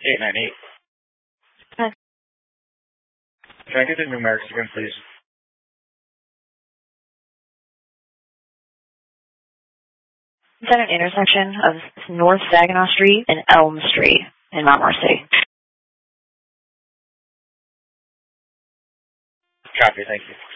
898. Hi. Can I get the numerics again, please? It's at an intersection of North Saginaw Street and Elm Street in Mount Marcy. Copy, thank you.